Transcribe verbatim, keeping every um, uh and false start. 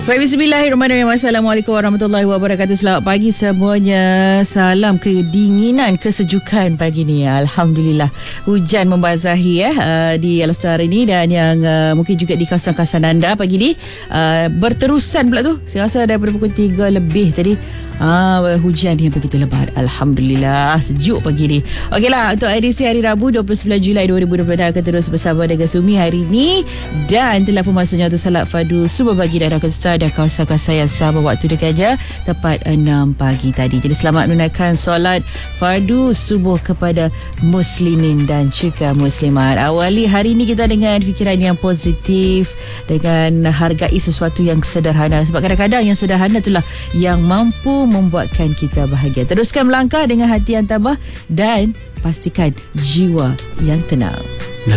Baik, bismillahirrahmanirrahim. Assalamualaikum warahmatullahi wabarakatuh. Selamat pagi semuanya. Salam kedinginan, kesejukan pagi ni. Alhamdulillah. Hujan membasahi eh, uh, di Alor ini dan yang uh, mungkin juga di kawasan-kawasan anda pagi ni. Uh, berterusan pula tu. Saya rasa daripada pukul tiga lebih tadi. Ah, hujan yang begitu lebat. Alhamdulillah, sejuk pagi ni. Okeylah, untuk edisi hari Rabu dua puluh sembilan Julai dua ribu dua puluh dua akan terus bersama dengan Sumi hari ini. Dan telah pun masuknya untuk salat fardu subuh pagi dan akan start dan kawasan-kawasan yang sama waktu dekatnya tepat enam pagi tadi. Jadi selamat menunaikan solat fardu subuh kepada muslimin dan juga muslimat. Awali hari ini kita dengan fikiran yang positif, dengan hargai sesuatu yang sederhana, sebab kadang-kadang yang sederhana itulah yang mampu membuatkan kita bahagia. Teruskan melangkah dengan hati yang tabah dan pastikan jiwa yang tenang.